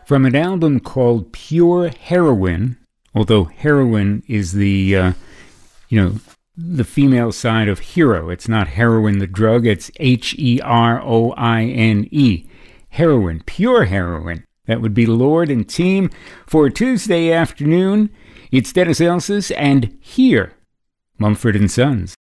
from an album called Pure Heroine, although heroin is the female side of hero. It's not heroin the drug, it's Heroine. Heroin, pure heroin. That would be Lord and Team for Tuesday afternoon. It's Dennis Elsas and here, Mumford & Sons.